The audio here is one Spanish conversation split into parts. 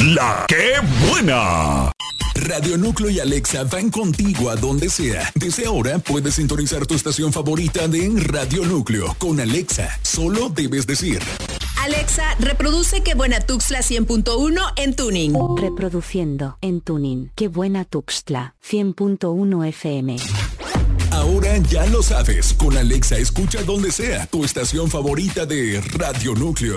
La que buena. Radio Núcleo y Alexa van contigo a donde sea. Desde ahora puedes sintonizar tu estación favorita de Radio Núcleo con Alexa. Solo debes decir: Alexa, reproduce Qué Buena Tuxtla 100.1 en Tuning. Reproduciendo en Tuning Qué Buena Tuxtla 100.1 FM. Ahora ya lo sabes. Con Alexa escucha donde sea tu estación favorita de Radio Núcleo.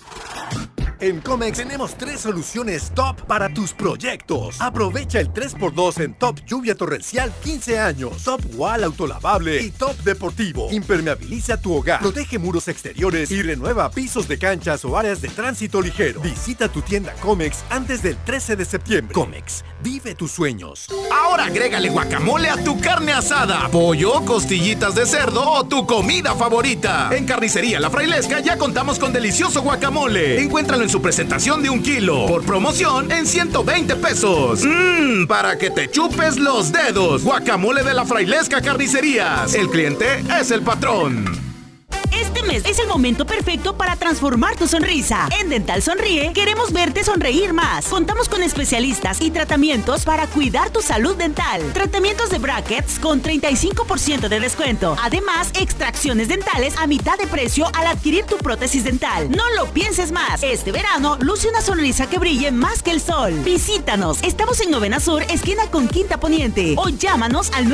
En Comex tenemos 3 soluciones top para tus proyectos. Aprovecha el 3x2 en Top Lluvia Torrencial 15 años, Top Wall Autolavable y Top Deportivo. Impermeabiliza tu hogar, protege muros exteriores y renueva pisos de canchas o áreas de tránsito ligero. Visita tu tienda Comex antes del 13 de septiembre. Comex, vive tus sueños. Ahora agrégale guacamole a tu carne asada, pollo, costillitas de cerdo o tu comida favorita. En Carnicería La Frailesca ya contamos con delicioso guacamole. Encuéntralo en su presentación de 1 kilo. Por promoción en 120 pesos. Para que te chupes los dedos. Guacamole de La Frailesca Carnicerías. El cliente es el patrón. Este mes es el momento perfecto para transformar tu sonrisa. En Dental Sonríe queremos verte sonreír más. Contamos con especialistas y tratamientos para cuidar tu salud dental. Tratamientos de brackets con 35% de descuento. Además, extracciones dentales a mitad de precio al adquirir tu prótesis dental. No lo pienses más. Este verano, luce una sonrisa que brille más que el sol. Visítanos. Estamos en Novena Sur, esquina con Quinta Poniente. O llámanos al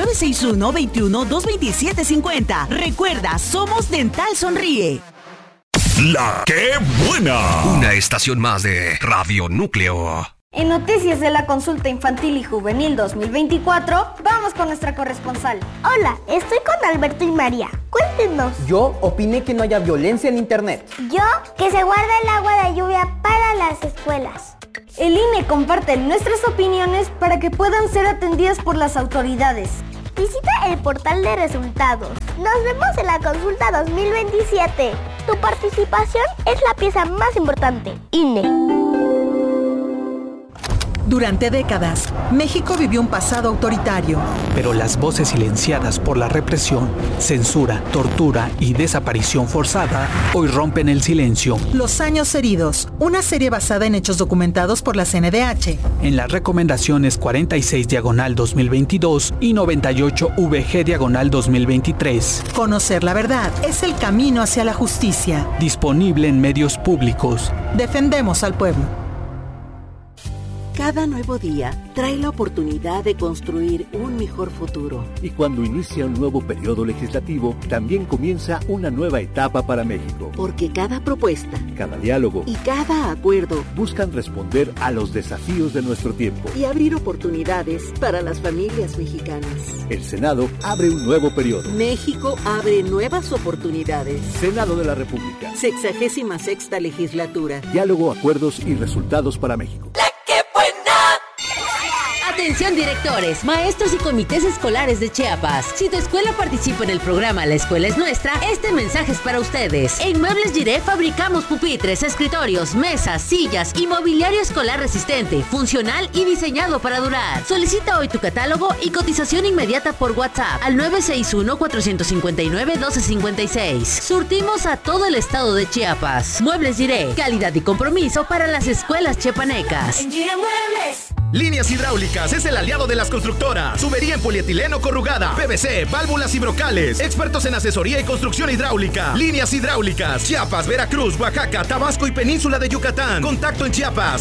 961-21-227-50. Recuerda, somos Dental Sonríe. La que buena. Una estación más de Radio Núcleo. En Noticias de la Consulta Infantil y Juvenil 2024, vamos con nuestra corresponsal. Hola, estoy con Alberto y María. Cuéntenos. Yo opiné que no haya violencia en internet. Yo, que se guarda el agua de lluvia para las escuelas. El INE comparte nuestras opiniones para que puedan ser atendidas por las autoridades. Visita el portal de resultados. Nos vemos en la consulta 2027. Tu participación es la pieza más importante. INE. Durante décadas, México vivió un pasado autoritario. Pero las voces silenciadas por la represión, censura, tortura y desaparición forzada hoy rompen el silencio. Los años heridos, una serie basada en hechos documentados por la CNDH. En las recomendaciones 46/2022 y 98/VG/2023. Conocer la verdad es el camino hacia la justicia. Disponible en medios públicos. Defendemos al pueblo. Cada nuevo día trae la oportunidad de construir un mejor futuro. Y cuando inicia un nuevo periodo legislativo, también comienza una nueva etapa para México. Porque cada propuesta, cada diálogo y cada acuerdo buscan responder a los desafíos de nuestro tiempo y abrir oportunidades para las familias mexicanas. El Senado abre un nuevo periodo. México abre nuevas oportunidades. Senado de la República. 66ª legislatura. Diálogo, acuerdos y resultados para México. Atención directores, maestros y comités escolares de Chiapas. Si tu escuela participa en el programa La Escuela es Nuestra, este mensaje es para ustedes. En Muebles Giré fabricamos pupitres, escritorios, mesas, sillas y mobiliario escolar resistente, funcional y diseñado para durar. Solicita hoy tu catálogo y cotización inmediata por WhatsApp al 961-459-1256. Surtimos a todo el estado de Chiapas. Muebles Giré, calidad y compromiso para las escuelas chiapanecas. En Giré Muebles. Líneas Hidráulicas es el aliado de las constructoras. Tubería en polietileno corrugada, PVC, válvulas y brocales. Expertos en asesoría y construcción hidráulica. Líneas Hidráulicas, Chiapas, Veracruz, Oaxaca, Tabasco y Península de Yucatán. Contacto en Chiapas,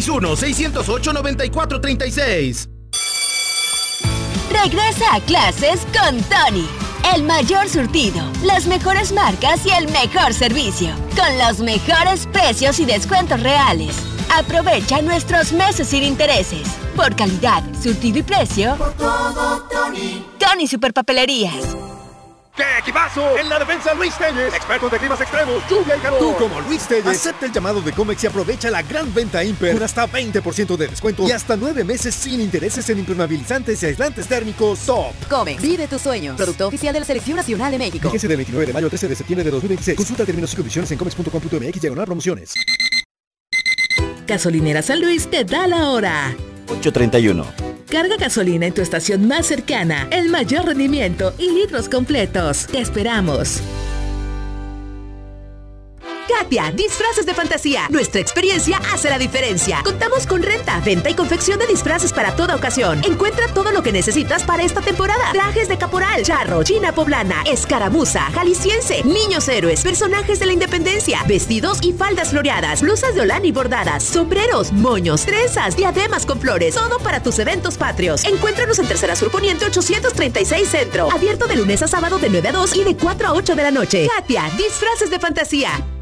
961-608-9436. Regresa a clases con Tony. El mayor surtido, las mejores marcas y el mejor servicio. Con los mejores precios y descuentos reales. Aprovecha nuestros meses sin intereses. Por calidad, surtido y precio. Por todo, Tony. Tony Superpapelerías. ¡Qué equipazo! En la defensa, Luis Telles, expertos de climas extremos, lluvia y calor. Tú, como Luis Telles, acepta el llamado de Comex y aprovecha la gran venta Imper con hasta 20% de descuento y hasta 9 meses sin intereses en impermeabilizantes y aislantes térmicos top. Comex, vive tus sueños. Producto oficial de la Selección Nacional de México. Fíjese del 29 de mayo al 13 de septiembre de 2026. Consulta términos y condiciones en comex.com.mx/promociones. Gasolinera San Luis te da la hora. 8:31. Carga gasolina en tu estación más cercana, el mayor rendimiento y litros completos. Te esperamos. Katia, disfraces de fantasía. Nuestra experiencia hace la diferencia. Contamos con renta, venta y confección de disfraces para toda ocasión. Encuentra todo lo que necesitas para esta temporada. Trajes de caporal, charro, china poblana, escaramuza, jalisciense, niños héroes, personajes de la independencia, vestidos y faldas floreadas, blusas de holán y bordadas, sombreros, moños, trenzas, diademas con flores, todo para tus eventos patrios. Encuéntranos en Tercera Sur Poniente 836 Centro. Abierto de lunes a sábado de 9 a 2 y de 4 a 8 de la noche. Katia, disfraces de fantasía.